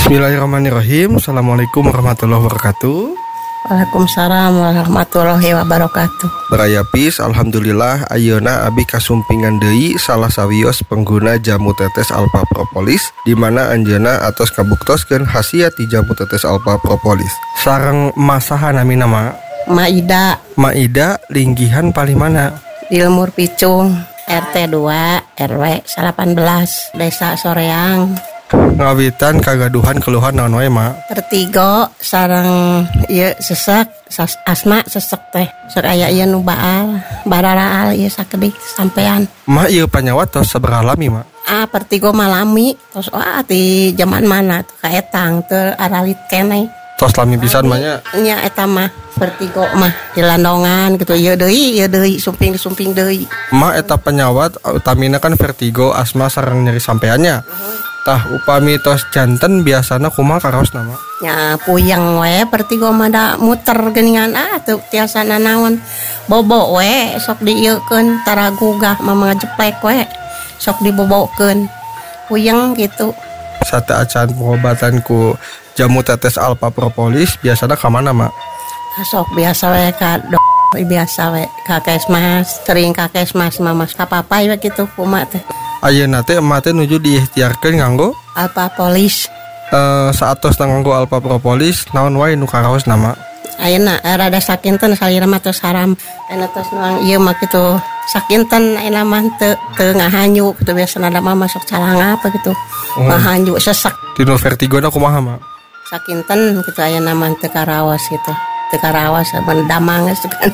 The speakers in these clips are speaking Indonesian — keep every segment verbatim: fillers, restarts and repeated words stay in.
Bismillahirrahmanirrahim. Assalamualaikum warahmatullahi wabarakatuh. Waalaikumsalam warahmatullahi wabarakatuh. Berayapis, alhamdulillah ayeuna abi kasumpingan deui salah sawios pengguna jamu tetes Alpha Propolis di mana anjeunna atos kabuktoskeun khasiat ti jamu tetes Alpha Propolis. Sareng masahan nami nama Maida. Maida linggihan paling mana? Di Lemur Picung, R T dua R W delapan belas, Desa Soreang. Ngawitan kagaduhan keluhan naon wae ma? Vertigo sareng ieu sesek, sas, asma sesek teh. Sok aya ieu nu baal, bararaal ieu sakedik sampean. Ma ieu panyawat tos sabaraha lami ma? Ah, vertigo malami. Tos wah ti zaman mana tuh kaetang teu aralit keneh. Tos lami pisan mah nya. Nya eta mah vertigo mah di landongan gitu. Ieu deui, ieu deui sumping-sumping deui. Ma eta penyawat utamina kan vertigo, asma sareng nyeri sampeannya. Tah upami tos janten biasana kumaha karaos nama? Ya puyeng we vertigo mah da muter geuningan ah teu tiasa nanaon. Bobo we sok dieukeun tara gugah mah jeplek we. Sok dibobokeun. Puyeng gitu. Sate acan pengobatan ku jamu tetes Alpha Propolis biasana ka mana ma? Sok biasa we ka dok biasa we ka Kesmas, sering ka Kesmas mah mas ka papai we kitu kumaha teh. Ayeuna teh emah teh nuju diikhtiarkeun nganggo Alpha Polis. Eh saatos nganggo Alpha Propolis naon wae nu karaos nama? Ayeuna rada sakinten salira mah tos haram. Ayeuna tos nuang ieu mah kitu sakinten ayeuna mah teu teu ngahanyu kitu biasana da mah masuk calanga apa gitu. Oh. Ngahanyu sesek. Dino vertigo na kumaha ma? Sakinten kitu ayeuna mah teu karaos gitu. Teu karaos ban damang geus kan.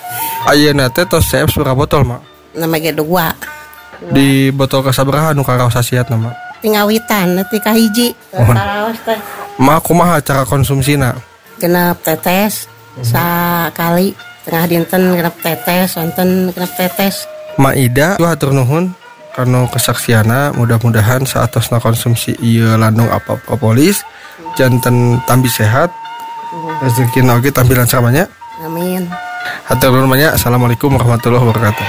Ayeuna teh tos C F sabaraha botol ma? Nama ge dua. Di botol kasabaraha nu karaos hasiat nama? Tingawitan neuti ka hiji. Karaos teh. Ma kumaha cara konsumsina? Genep tetes sakali tengah dinten genep tetes, sonten genep tetes. Maida tuh hatur nuhun karena kesaksiana, mudah-mudahan saatosna konsumsi ieu landung Alpha Propolis janten tambi sehat. Rezekina oge tampilan samanya. Amin. Hatur nuhun banyak. Assalamualaikum warahmatullahi wabarakatuh.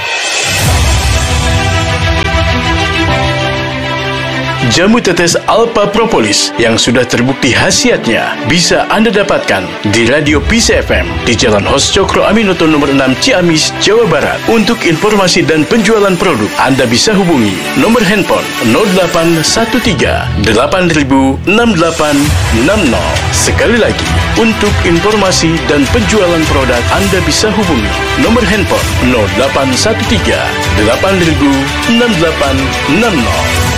Jamu tetes Alpha Propolis yang sudah terbukti khasiatnya bisa Anda dapatkan di Radio P C F M di Jalan Hos Cokro Aminoto nomor enam Ciamis, Jawa Barat. Untuk informasi dan penjualan produk, Anda bisa hubungi nomor handphone nol delapan satu tiga delapan nol enam delapan enam nol. Sekali lagi, untuk informasi dan penjualan produk, Anda bisa hubungi nomor handphone nol delapan satu tiga delapan nol enam delapan enam nol.